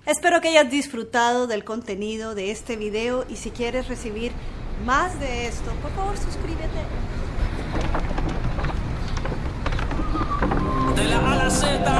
Espero que hayas disfrutado del contenido de este video y si quieres recibir más de esto, por favor suscríbete. De la A a la Z.